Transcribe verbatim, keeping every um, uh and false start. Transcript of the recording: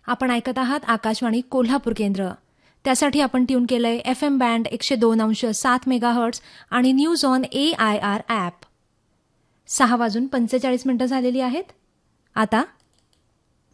आपण ऐकत आहात आकाशवाणी कोल्हापूर केंद्र. त्यासाठी आपण ट्यून केलंय एफ एम बँड एकशे दोन अंश सात मेगाहर्ट्स आणि news on A I R app. सहा वाजून पंचेचाळीस मिनिटं झालेली आहेत. आता